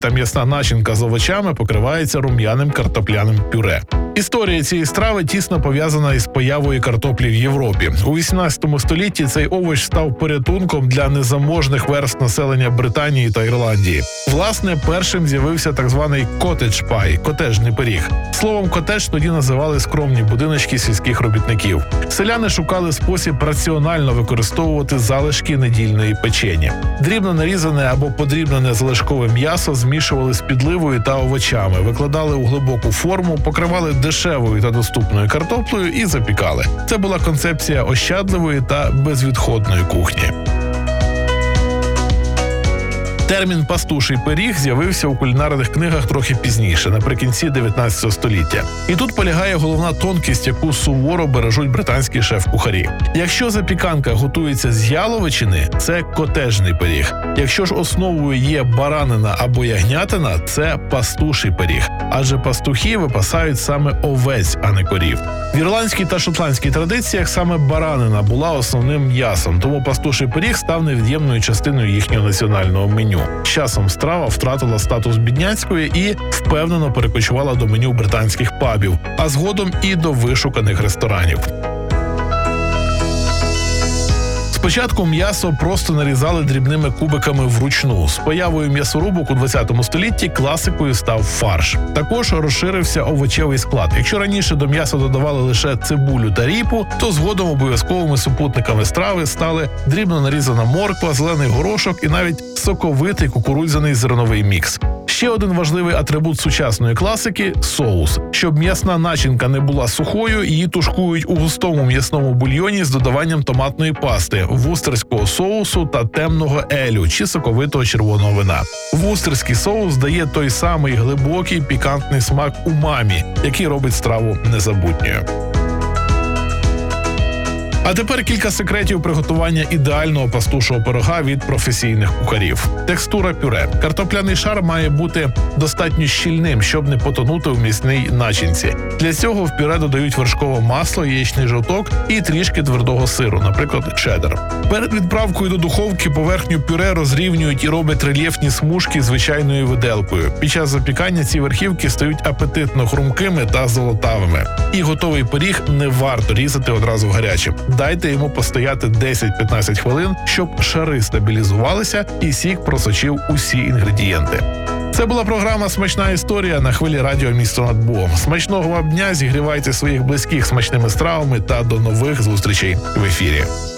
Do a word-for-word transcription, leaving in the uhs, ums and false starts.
та м'ясна начинка з овочами покривається рум'яним картопляним пюре. Історія цієї страви тісно пов'язана із появою картоплі в Європі. У вісімнадцятому столітті цей овоч став порятунком для незаможних верств населення Британії та Ірландії. Власне, першим з'явився так званий «котедж пай» – котежний пиріг. Словом «котедж» тоді називали скромні будиночки сільських робітників. Селяни шукали спосіб раціонально використовувати залишки недільної печені. Дрібно нарізане або подрібнене залишкове м'ясо змішували з підливою та овочами, викладали у глибоку форму, покривали дешевою та доступною картоплею і запікали. Це була концепція ощадливої та безвідходної кухні. Термін «пастуший пиріг» з'явився у кулінарних книгах трохи пізніше, наприкінці дев'ятнадцятого століття. І тут полягає головна тонкість, яку суворо бережуть британські шеф-кухарі. Якщо запіканка готується з яловичини – це котежний пиріг. Якщо ж основою є баранина або ягнятина – це пастуший пиріг. Адже пастухи випасають саме овець, а не корів. В ірландській та шотландській традиціях саме баранина була основним м'ясом, тому пастуший пиріг став невід'ємною частиною їхнього національного меню. З часом страва втратила статус бідняцької і впевнено перекочувала до меню британських пабів, а згодом і до вишуканих ресторанів. Спочатку м'ясо просто нарізали дрібними кубиками вручну. З появою м'ясорубок у двадцятому столітті класикою став фарш. Також розширився овочевий склад. Якщо раніше до м'яса додавали лише цибулю та ріпу, то згодом обов'язковими супутниками страви стали дрібно нарізана морква, зелений горошок і навіть соковитий кукурудзяний зерновий мікс. Ще один важливий атрибут сучасної класики – соус. Щоб м'ясна начинка не була сухою, її тушкують у густому м'ясному бульйоні з додаванням томатної пасти, вустерського соусу та темного елю чи соковитого червоного вина. Вустерський соус дає той самий глибокий пікантний смак умамі, який робить страву незабутньою. А тепер кілька секретів приготування ідеального пастушого пирога від професійних кухарів. Текстура пюре. Картопляний шар має бути достатньо щільним, щоб не потонути в м'ясній начинці. Для цього в пюре додають вершкове масло, яєчний жовток і трішки твердого сиру, наприклад, чеддер. Перед відправкою до духовки поверхню пюре розрівнюють і роблять рельєфні смужки звичайною виделкою. Під час запікання ці верхівки стають апетитно хрумкими та золотавими. І готовий пиріг не варто різати одразу гарячим. Дайте йому постояти десять-п'ятнадцять хвилин, щоб шари стабілізувалися і сік просочив усі інгредієнти. Це була програма «Смачна історія» на хвилі радіо «Місто над Богом». Смачного вам дня, зігрівайте своїх близьких смачними стравами та до нових зустрічей в ефірі.